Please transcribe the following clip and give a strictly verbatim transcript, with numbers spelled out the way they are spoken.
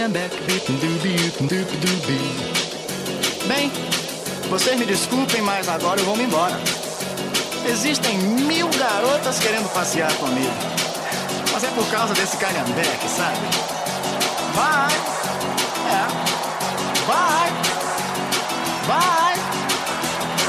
Bem, vocês me desculpem, mas agora eu vou me embora. Existem mil garotas querendo passear comigo, mas é por causa desse calhambeque, sabe? Vai!